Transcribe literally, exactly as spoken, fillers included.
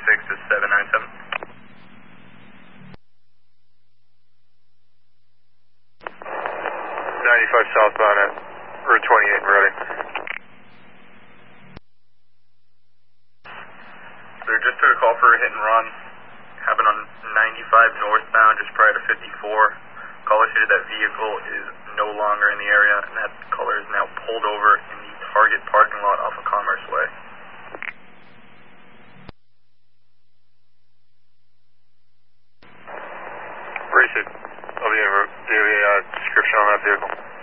six to seven nine seven. ninety-five southbound at Route twenty-eight and ready. They're just took a call for a hit and run. Happened on ninety-five northbound just prior to fifty-four. Caller stated that vehicle is no longer in the area and that caller is now pulled over in the Target parking lot off of Commerce Way. Race it. I'll be able to give you a uh, description on that vehicle.